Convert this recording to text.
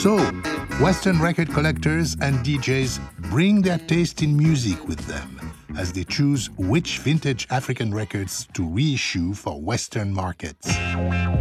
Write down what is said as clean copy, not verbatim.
So, Western record collectors and DJs bring their taste in music with them as they choose which vintage African records to reissue for Western markets.